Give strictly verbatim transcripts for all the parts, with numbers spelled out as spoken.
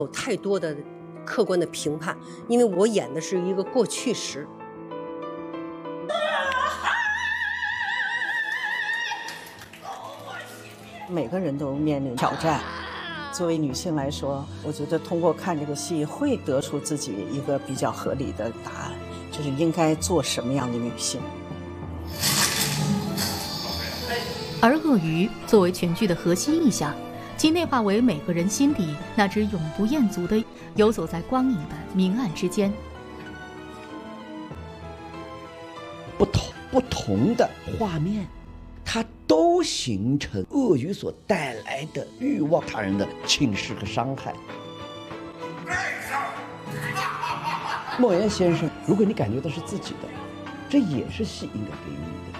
有太多的客观的评判，因为我演的是一个过去时。 每个人都面临挑战。作为女性来说，我觉得通过看这个戏，会得出自己一个比较合理的答案，就是应该做什么样的女性。 而鳄鱼作为全剧的核心意象，其内化为每个人心底那只永不厌足的游走在光影的明暗之间。 不同不同的画面，它都形成鳄鱼所带来的欲望他人的侵蚀和伤害。莫言先生，如果你感觉到是自己的，这也是戏应该给予你的。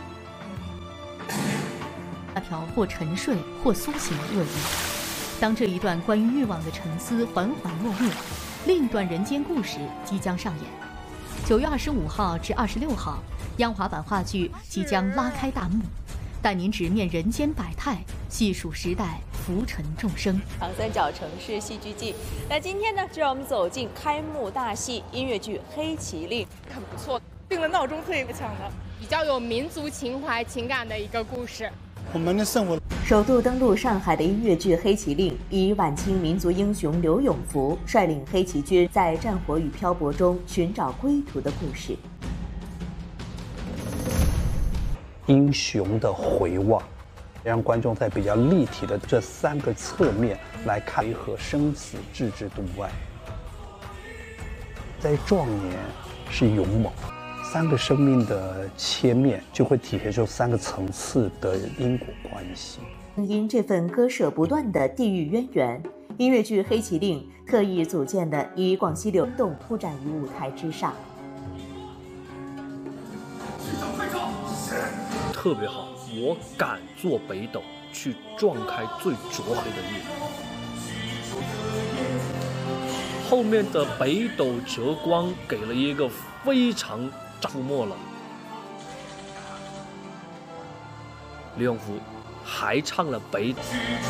那条或沉睡或苏醒的鳄鱼，当这一段关于欲望的沉思缓缓落幕，另一段人间故事即将上演。九月二十五号至二十六号，央华版话剧即将拉开大幕，带您直面人间百态，细数时代浮沉众生。 长三角城市戏剧季，那今天呢，就让我们走进开幕大戏音乐剧《黑麒麟》， 很不错，定了闹钟特别强的，比较有民族情怀情感的一个故事。 我们的生活。 首度登陆上海的音乐剧《黑麒麟》，以晚清民族英雄刘永福率领黑旗军在战火与漂泊中寻找归途的故事。 英雄的回望，让观众在比较立体的这三个侧面来看为何生死置之度外。在壮年是勇猛，三个生命的切面就会体现出三个层次的因果关系。 因这份割舍不断的地域渊源，音乐剧《黑麒麟》特意组建的以广西流动铺展于舞台之上。 特别好，我敢做北斗，去撞开最灼黑的夜。后面的北斗折光给了一个非常出没了。刘永福还唱了北斗。